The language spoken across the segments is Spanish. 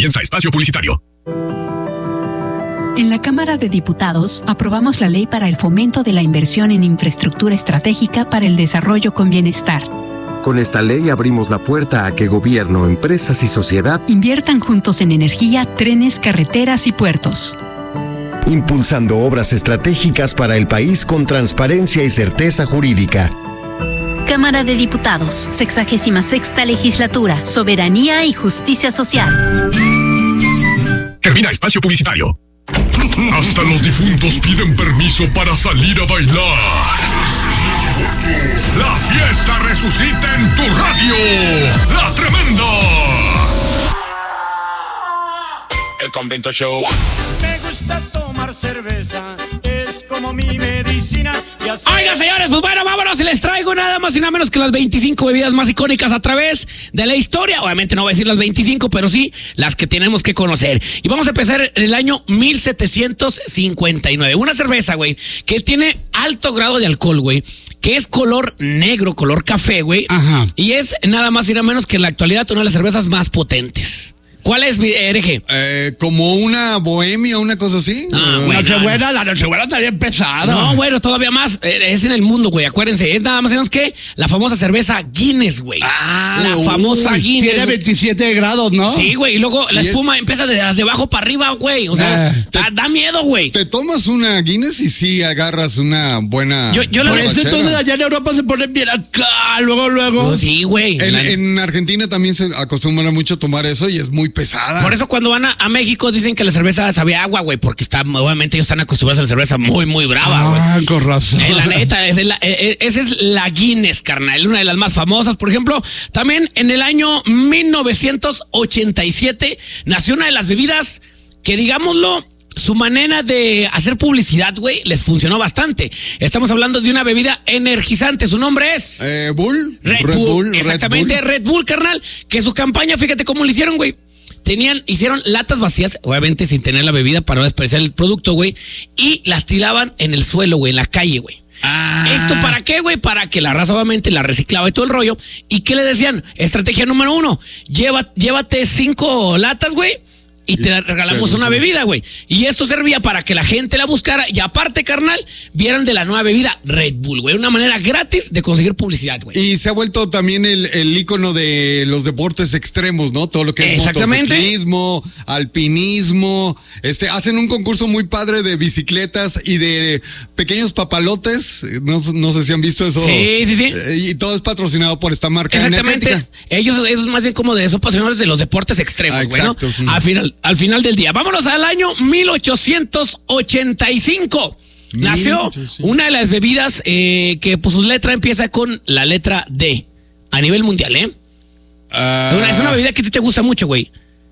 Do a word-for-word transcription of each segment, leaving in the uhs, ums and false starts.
Comienza espacio publicitario. En la Cámara de Diputados aprobamos la ley para el fomento de la inversión en infraestructura estratégica para el desarrollo con bienestar. Con esta ley abrimos la puerta a que gobierno, empresas y sociedad inviertan juntos en energía, trenes, carreteras y puertos. Impulsando obras estratégicas para el país con transparencia y certeza jurídica. Cámara de Diputados, sexagésima sexta legislatura, soberanía y justicia social. Termina espacio publicitario. Hasta los difuntos piden permiso para salir a bailar. La fiesta resucita en tu radio. La Tremenda. El Convento Show. Me gusta tomar cerveza, es como mi medicina. Oigan, señores, pues bueno, vámonos y les traigo nada más y nada menos que las veinticinco bebidas más icónicas a través de la historia. Obviamente no voy a decir las veinticinco, pero sí las que tenemos que conocer. Y vamos a empezar en el año mil setecientos cincuenta y nueve. Una cerveza, güey, que tiene alto grado de alcohol, güey, que es color negro, color café, güey. Ajá. Y es nada más y nada menos que en la actualidad una de las cervezas más potentes. ¿Cuál es, R G? Eh, como una bohemia, una cosa así. Ah, uh, bueno, Nochebuena, la Nochebuena está bien pesada. No, bueno, todavía más. Eh, es en el mundo, güey. Acuérdense, es nada más menos que la famosa cerveza Guinness, güey. Ah, la uy, famosa Guinness. Tiene veintisiete grados, ¿no? Sí, güey. Y luego la y espuma es... empieza de, de abajo para arriba, güey. O sea, eh, da, da miedo, güey. Te tomas una Guinness y sí agarras una buena. Yo, yo Por la eso entonces allá en Europa se ponen bien acá, luego, luego. Oh, sí, güey. En, la... en Argentina también se acostumbra mucho a tomar eso y es muy pesada. Por eso cuando van a, a México dicen que la cerveza sabía agua, güey, porque está, obviamente ellos están acostumbrados a la cerveza muy, muy brava, güey. Ah, con razón. Eh, la neta, esa es la, eh, esa es la Guinness, carnal, una de las más famosas. Por ejemplo, también en el año mil novecientos ochenta y siete nació una de las bebidas que, digámoslo, su manera de hacer publicidad, güey, les funcionó bastante. Estamos hablando de una bebida energizante. Su nombre es... Eh, Bull. Red, Red Bull. Bull. Exactamente, Red Bull. Red Bull, carnal. Que su campaña, fíjate cómo lo hicieron, güey. Tenían, hicieron latas vacías, obviamente sin tener la bebida para no desperdiciar el producto, güey. Y las tiraban en el suelo, güey, en la calle, güey. Ah. ¿Esto para qué, güey? Para que la raza obviamente la reciclaba y todo el rollo. ¿Y qué le decían? Estrategia número uno. Lleva, llévate cinco latas, güey. Y te regalamos una bebida, güey. Y esto servía para que la gente la buscara. Y aparte, carnal, vieran de la nueva bebida Red Bull, güey. Una manera gratis de conseguir publicidad, güey. Y se ha vuelto también el, el ícono de los deportes extremos, ¿no? Todo lo que es Exactamente. motociclismo, alpinismo. Este, hacen un concurso muy padre de bicicletas y de pequeños papalotes. No, no sé si han visto eso. Sí, sí, sí. Y todo es patrocinado por esta marca Exactamente. energética. Ellos, ellos más bien como de esos apasionados de los deportes extremos, Ah, güey, ¿no? exacto, sí. Al final, al final del día. Vámonos al año mil ochocientos ochenta y cinco. Nació una de las bebidas eh, que pues su letra empieza con la letra D. A nivel mundial, ¿eh? Uh, Una- es una bebida que a ti te gusta mucho, güey.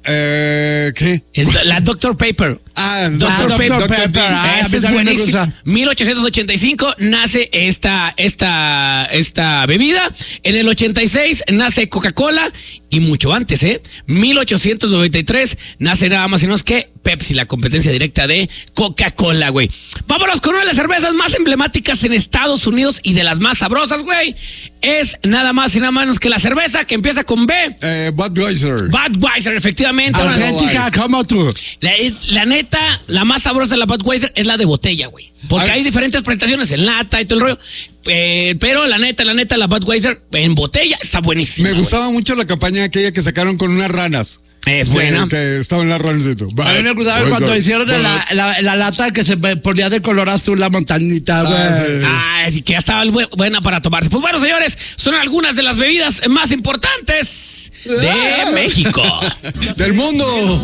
Eh, ¿Qué? La doctor Pepper. Ah, doctor ah, Pepper. doctor Pepper. Ah, esa es buenísima. mil ochocientos ochenta y cinco nace esta, esta, esta bebida. En el ochenta y seis nace Coca-Cola. Y mucho antes, ¿eh? mil ochocientos noventa y tres nace nada más y menos que Pepsi, la competencia directa de Coca-Cola, güey. Vámonos con una de las cervezas más emblemáticas en Estados Unidos y de las más sabrosas, güey. Es nada más y nada menos que la cerveza que empieza con B. Eh, Budweiser. Budweiser, efectivamente. Auténtica como tú. La, la neta, la más sabrosa de la Budweiser es la de botella, güey. Porque hay diferentes presentaciones en lata y todo el rollo. Eh, pero la neta, la neta, la Budweiser en botella está buenísima. Me gustaba güey. mucho la campaña aquella que sacaron con unas ranas. Es Que- buena. Que estaban las ranas de tu. A mí me gustaba cuando hicieron de la, la, la lata que se ponía de color azul la montañita, güey. Ah, sí. Ah, así que ya estaba bu- buena para tomarse. Pues bueno, señores, son algunas de las bebidas más importantes de México. Del mundo.